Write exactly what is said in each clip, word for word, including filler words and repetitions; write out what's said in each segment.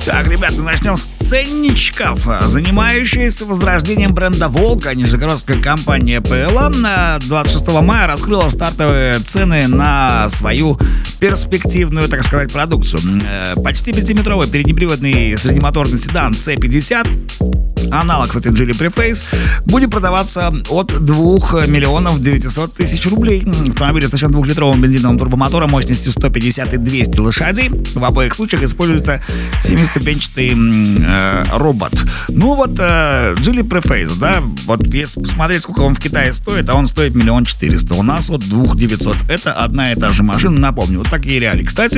Так, ребята, начнем с ценничков. Занимающаяся возрождением бренда «Волга», нижегородская компания ПЛА, на двадцать шестого мая раскрыла стартовые цены на свою перспективную, так сказать, продукцию. Почти пятиметровый переднеприводный среднемоторный седан си пятьдесят, аналог, кстати, Geely Preface, будет продаваться от двух миллионов девятисот тысяч рублей. Автомобиль оснащен двухлитровым бензиновым турбомотором мощностью сто пятьдесят и двести лошадей. В обоих случаях используется семиступенчатый э, робот. Ну вот э, Geely Preface, да, вот если посмотреть, сколько он в Китае стоит, а он стоит миллион четыреста. У нас вот двух девятьсот. Это одна и та же машина, напомню. Вот такие реалии. Кстати,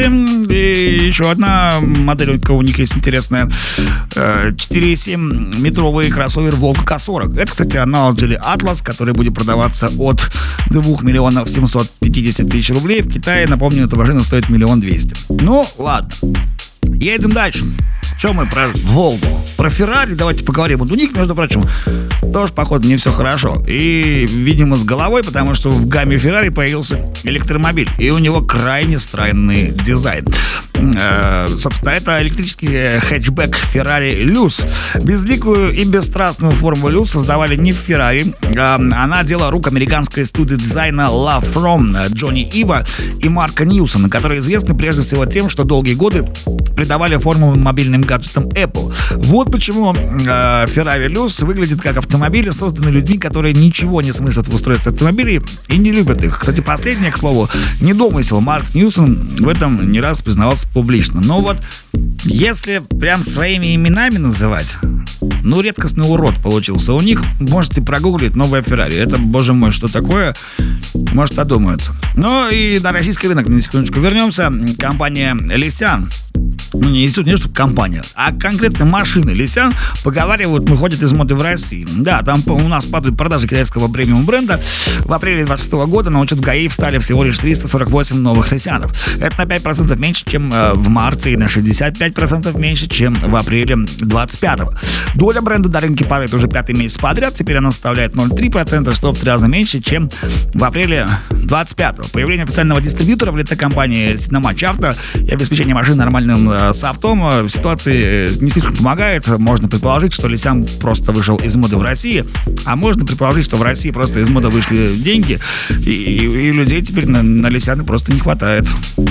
и еще одна модель у них есть интересная. Э, четыре и семь метровый кроссовер Volga ка сорок. Это, кстати, аналог Geely Atlas, который будет продаваться от двух миллионов семьсот пятьдесят тысяч рублей. В Китае, напомню, эта машина стоит миллион двести. Ну, ладно. Едем дальше. Что мы про Волгу? Про Феррари давайте поговорим. Вот у них, между прочим, тоже, походу, не все хорошо. И, видимо, с головой, потому что в гамме Феррари появился электромобиль. И у него крайне странный дизайн. Э, собственно, это электрический хэтчбэк Ferrari Luce. Безликую и бесстрастную форму Luce создавали не в Феррари. Э, она дело рук американской студии дизайна Love From, Джонни Ива и Марка Ньюсона, которые известны прежде всего тем, что долгие годы придавали форму мобильным гаджетам Apple. Вот почему э, Ferrari Luce выглядит как автомобили, созданные людьми, которые ничего не смыслят в устройстве автомобилей и не любят их. Кстати, последнее, к слову, не домысел. Марк Ньюсон в этом не раз признавался публично. Но вот если прям своими именами называть, ну, редкостный урод получился у них. Можете прогуглить новая Ferrari. Это, боже мой, что такое? Может, одумаются. Ну и на российский рынок на секундочку вернемся. Компания Лисян. Ну, не тут не что компания, а конкретно машины Лисян, поговаривают, выходят из моды в России. Да, там у нас падают продажи китайского премиум бренда. В апреле двадцать шестого года на учет в ГАИ встали всего лишь триста сорок восемь новых Лисянов. Это на пять процентов меньше, чем в марте, и на шестьдесят пять процентов меньше, чем в апреле двадцать пятого. Доля бренда на рынке падает уже пятый месяц подряд. Теперь она составляет ноль целых три десятых процента, что в три раза меньше, чем в апреле двадцать пятого. Появление официального дистрибьютора в лице компании Синоматч Авто и обеспечение машин нормальным софтом в ситуации не слишком помогает. Можно предположить, что Лисян просто вышел из моды в России, а можно предположить, что в России просто из моды вышли деньги, и, и, и людей теперь на, на Лисяны просто не хватает.